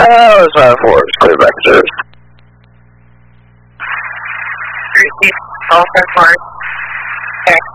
It's 5-4. It's clear back to service. Receive all 5-4. Okay.